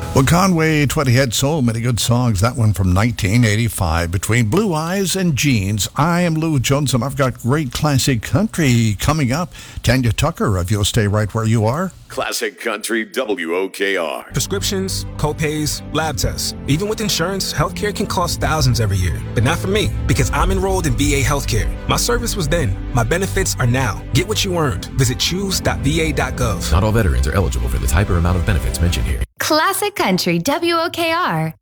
Well, Conway Twitty had so many good songs. That one from 1985, Between Blue Eyes and Jeans. I am Lou Jones, and I've got great classic country coming up. Tanya Tucker of You'll Stay Right Where You Are. Classic Country WOKR. Prescriptions, co-pays, lab tests. Even with insurance, healthcare can cost thousands every year. But not for me, because I'm enrolled in VA Healthcare. My service was then. My benefits are now. Get what you earned. Visit choose.va.gov. Not all veterans are eligible for the type or amount of benefits mentioned here. Classic Country WOKR.